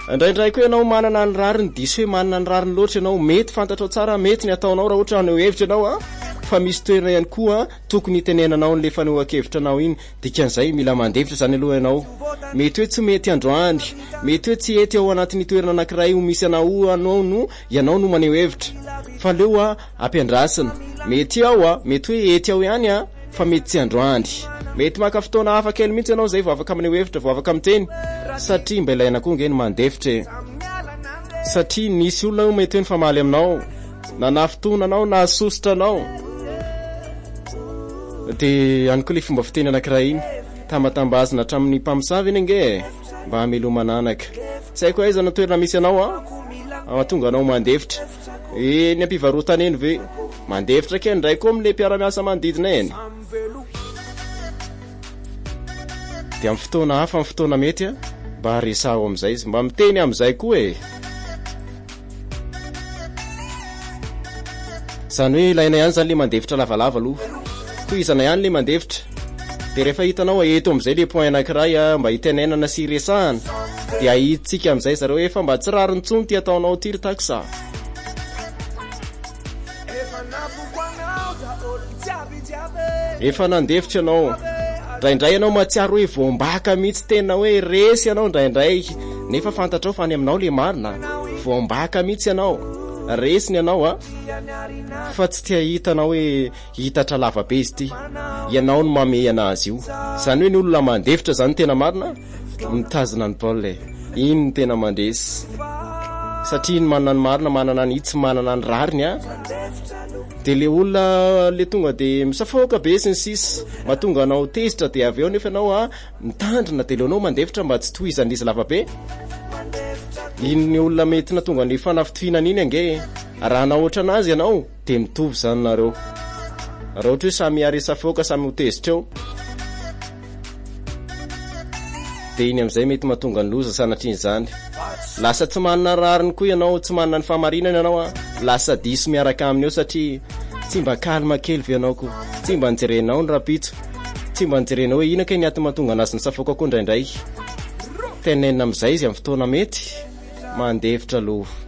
Indraindray koa ianao manana ny rariny diso hoe manana ny rariny loatra ianao mety fantatrao tsara mety ny ataonao raha ohatra ny hevitra ianao fa misy toerana ihany koa tokony tenenanao ny fanehoan-kevitra anao iny dikan'izay mila mandevitra zany aloha ianao mety hoe tsy mety androany mety hoe tsy ety ao anatin'ny toerana anankiray ho misy anao ianao no maneho hevitra fa leo ampiandrasana mety ao mety hoe ety ao ihany fa mety tsy androany mety maka fotoana hafa kely mihitsy ianao zay vao afaka maneho hevitra vao afaka miteny satria mba ilaina koa ngeny mandevitra satria nisy olona mety hoe nifamaly aminao na nafotoana anao na sositra anao de any koa le fomba fiteny anankiray iny tamatam-bazina hatramin'ny mpamosavy iny nge mba hamelo mananaka tsy haiko aiza na toerana misy anao mahatonga anao mandevitra ny ampivarotana eny ve mandevitra kely ndray koa am'le mpiara-miasa manodidina eny de amin'ny fotoana hafa amin'ny fotoana mety mba resao am'izay izy mba miteny am'izay koa zany hoe ilaina ihany zany le mandevitra lavalava aloha koa izana ihany le mandevitra de rehefa hitanao eto am'izay le point anankiray mba hitenenana sy resahana de ahiditsika am'izay zareo efa mba tsy rariny tsony ty ataonao ty ry taksa efa nandevitra ianao ndraindray ianao matsiaro hoe voambaka mihitsy tena hoe resy ianao ndraindray nefa fantatrao fa any aminao le marina voambaka mihitsy ianao resiny ianao fa tsy tia hitanao hoe hitatra lavabe izy ty ianao no mame anazy io zany hoe ny olona mandevitra zany tena marina mitazona ny baolina iny ny tena mandresy satria ny manana ny marina manana ny tsy manana ny rariny de le olona le tonga de misafoka be sy ny sisa mahatonga anao tezitra de avy eo nefa ianao mitandrina de leonao mandevitra mba tsy tohizan'izy lavabe iny ny olona mety natonga ny fanafitohinana iny ange raha nahoatra anazy ianao de mitovy zany nareo raha ohatra hoe samy aresafoka samy hotezitra eo de iny am'izay mety mahatonga ny loza sanatriny zany lasa tsy manana rariny koa ianao tsy manana ny fahamarinana ianao lasa diso miaraka aminy eo satria tsy mba kalma kely ve ianao koa tsy mba nijerenao ny rapitso tsy mba nijerenao hoe inaka ny aty mahatonga anazy ny safoka koa ndraindray tenenina am'izay izy amin'ny fotoana mety mandevitra aloha